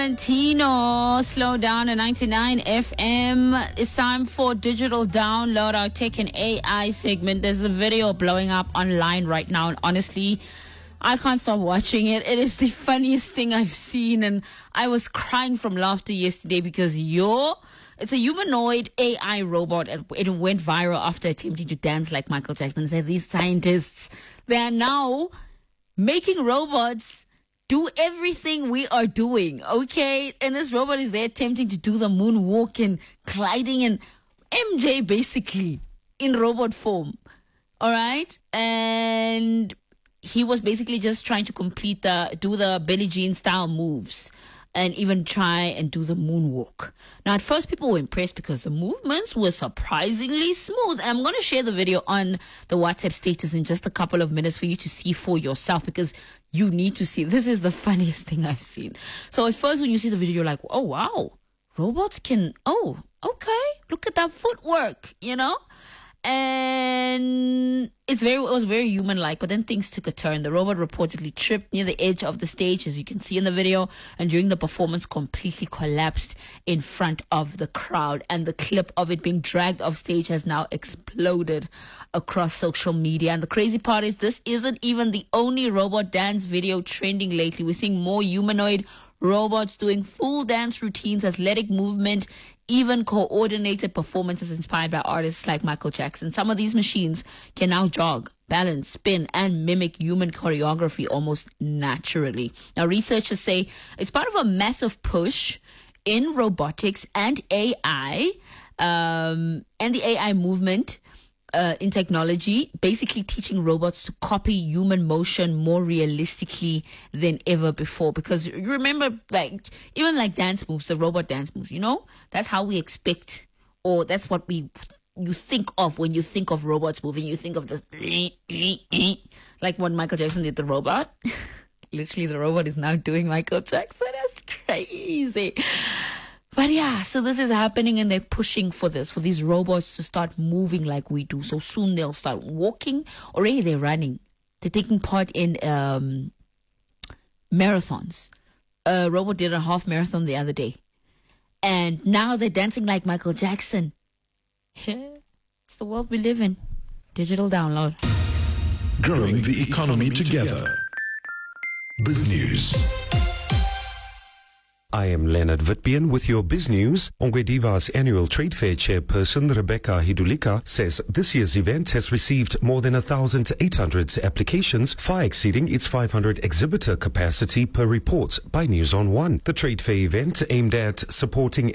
Tino, slow down at 99 FM. It's time for digital download, our tech and AI segment. There's a video blowing up online right now, and honestly, I can't stop watching it. It is the funniest thing I've seen, and I was crying from laughter yesterday because it's a humanoid AI robot. It went viral after attempting to dance like Michael Jackson. Said these scientists, they are now making robots do everything we are doing, okay? And this robot is there attempting to do the moonwalk and gliding and MJ basically in robot form, all right? And he was basically just trying to do the Billie Jean style moves and even try and do the moonwalk. Now, at first, people were impressed because the movements were surprisingly smooth. And I'm going to share the video on the WhatsApp status in just a couple of minutes for you to see for yourself, because you need to see. This is the funniest thing I've seen. So at first, when you see the video, you're like, oh, wow, robots can, oh, okay, look at that footwork, you know? And it was very human-like, but then things took a turn. The robot reportedly tripped near the edge of the stage, as you can see in the video, and during the performance completely collapsed in front of the crowd. And the clip of it being dragged off stage has now exploded across social media. And the crazy part is this isn't even the only robot dance video trending lately. We're seeing more humanoid robots doing full dance routines, athletic movement, even coordinated performances inspired by artists like Michael Jackson. Some of these machines can now jog, balance, spin, and mimic human choreography almost naturally. Now, researchers say it's part of a massive push in robotics and AI, and the AI movement in technology, basically teaching robots to copy human motion more realistically than ever before. Because you remember, even dance moves, the robot dance moves, that's how we expect, or that's what you think of when you think of robots moving. You think of this, like when Michael Jackson did the robot. Literally, the robot is now doing Michael Jackson. That's crazy. But yeah, so this is happening, and they're pushing for these robots to start moving like we do. So soon they'll start walking. Already they're running. They're taking part in marathons. A robot did a half marathon the other day. And now they're dancing like Michael Jackson. It's the world we live in. Digital download. Growing the economy together. BizNews. I am Leonard Witbeen with your Biz News. Ongwediva's annual trade fair chairperson, Rebecca Hidulika, says this year's event has received more than 1,800 applications, far exceeding its 500 exhibitor capacity per report by News on One. The trade fair event, aimed at supporting